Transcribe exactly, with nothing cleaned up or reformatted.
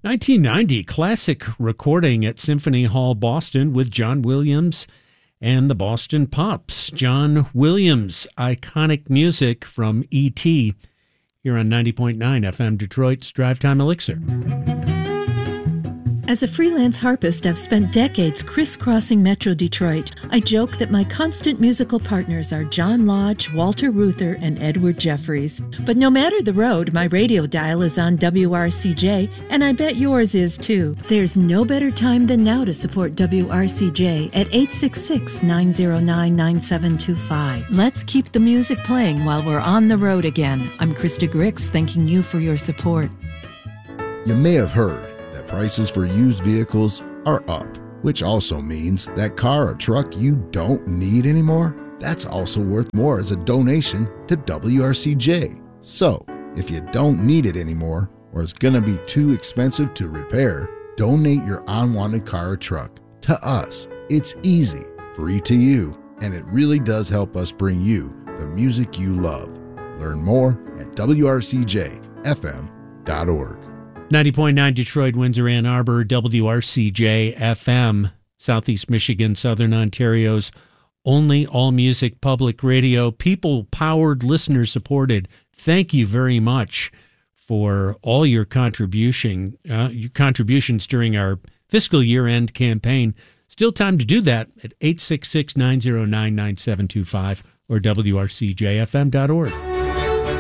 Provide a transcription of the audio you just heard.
nineteen ninety, classic recording at Symphony Hall, Boston with John Williams and the Boston Pops. John Williams, iconic music from E T here on ninety point nine F M Detroit's Drive Time Elixir. As a freelance harpist, I've spent decades crisscrossing Metro Detroit. I joke that my constant musical partners are John Lodge, Walter Reuther, and Edward Jeffries. But no matter the road, my radio dial is on W R C J, and I bet yours is too. There's no better time than now to support W R C J at eight six six, nine zero nine, nine seven two five. Let's keep the music playing while we're on the road again. I'm Krista Grix, thanking you for your support. You may have heard prices for used vehicles are up, which also means that car or truck you don't need anymore, that's also worth more as a donation to W R C J. So, if you don't need it anymore, or it's going to be too expensive to repair, donate your unwanted car or truck to us. It's easy, free to you, and it really does help us bring you the music you love. Learn more at W R C J F M dot org. ninety point nine Detroit, Windsor, Ann Arbor, W R C J F M, Southeast Michigan, Southern Ontario's only all-music public radio, people-powered, listener-supported. Thank you very much for all your contribution, uh, your contributions during our fiscal year-end campaign. Still time to do that at eight six six, nine zero nine, nine seven two five or W R C J F M dot org.